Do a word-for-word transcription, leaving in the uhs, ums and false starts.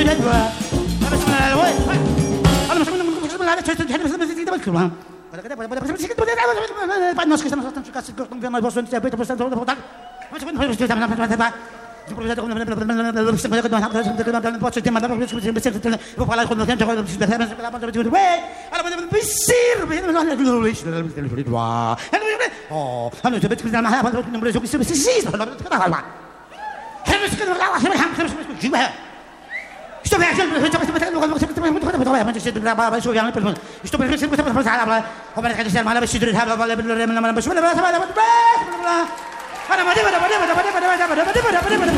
Nós que estamos a ficar se não vê mais bolsões de aberto, bastante voltar. Mas quando foi estamos na vai. Vou falar com o tempo agora precisa pela banda de way. Ela vai piscir, oh, hanno già detto che non ha non preso che si si si Sto viaggiando, sto facendo quando si poteva molto bene, ma si deve va su piano per sto per sempre per passare come che si mala si deve ha la la la la